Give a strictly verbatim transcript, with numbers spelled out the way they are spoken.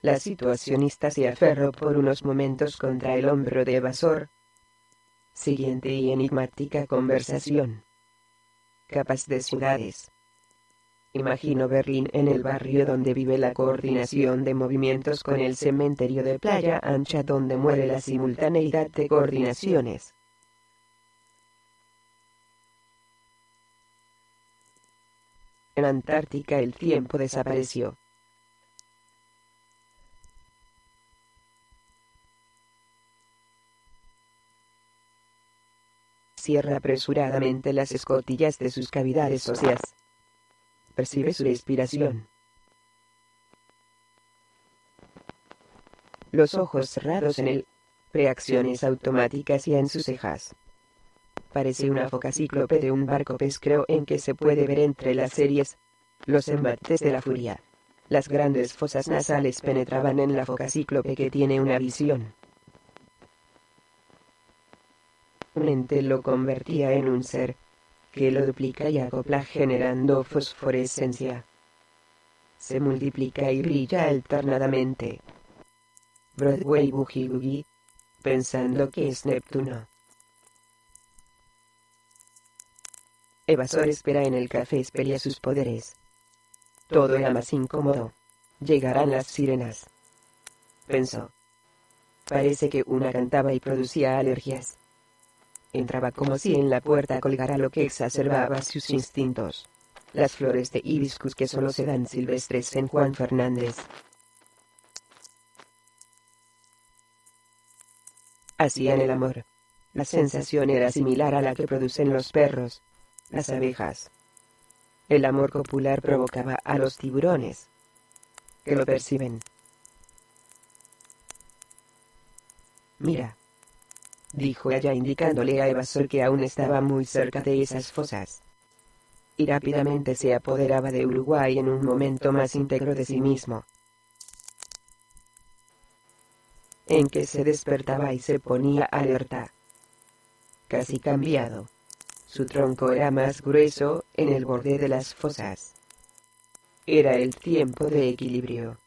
La situacionista se aferró por unos momentos contra el hombro de Evasor. Siguiente y enigmática conversación. Capas de ciudades. Imagino Berlín en el barrio donde vive la coordinación de movimientos con el cementerio de Playa Ancha donde muere la simultaneidad de coordinaciones. En Antártica el tiempo desapareció. Cierra apresuradamente las escotillas de sus cavidades óseas. Percibe su respiración. Los ojos cerrados en él. Reacciones automáticas y en sus cejas. Parece una foca cíclope de un barco pesquero en que se puede ver entre las series los embates de la furia. Las grandes fosas nasales penetraban en la foca cíclope que tiene una visión. Un ente lo convertía en un ser que lo duplica y acopla generando fosforescencia. Se multiplica y brilla alternadamente. Broadway Boogie Boogie, pensando que es Neptuno. Evasor espera en el café, espera sus poderes. Todo era más incómodo. Llegarán las sirenas. Pensó. Parece que una cantaba y producía alergias. Entraba como si en la puerta colgara lo que exacerbaba sus instintos. Las flores de hibiscus que solo se dan silvestres en Juan Fernández. Hacían el amor. La sensación era similar a la que producen los perros, las abejas. El amor copular provocaba a los tiburones, que lo perciben. Mira, dijo ella indicándole a Evasor que aún estaba muy cerca de esas fosas. Y rápidamente se apoderaba de Uruguay en un momento más íntegro de sí mismo. En que se despertaba y se ponía alerta. Casi cambiado. Su tronco era más grueso en el borde de las fosas. Era el tiempo de equilibrio.